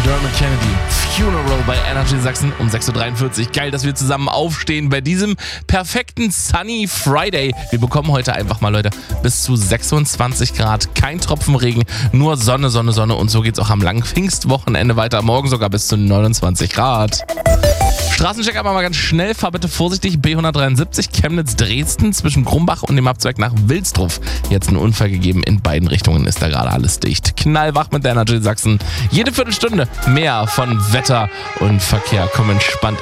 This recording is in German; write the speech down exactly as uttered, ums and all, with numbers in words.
Dermot Kennedy. Funeral bei Energy Sachsen um sechs Uhr dreiundvierzig. Geil, dass wir zusammen aufstehen bei diesem perfekten Sunny Friday. Wir bekommen heute einfach mal, Leute, bis zu sechsundzwanzig Grad. Kein Tropfen Regen, nur Sonne, Sonne, Sonne. Und so geht's auch am langen Pfingstwochenende weiter. Morgen sogar bis zu neunundzwanzig Grad. Straßencheck aber mal ganz schnell. Fahr bitte vorsichtig. B hundertdreiundsiebzig Chemnitz-Dresden zwischen Grumbach und dem Abzweig nach Wilsdruff. Jetzt ein Unfall gegeben. In beiden Richtungen ist da gerade alles dicht. Knallwach mit der Energy Sachsen. Jede Viertelstunde mehr von Wetter und Verkehr. Komm entspannt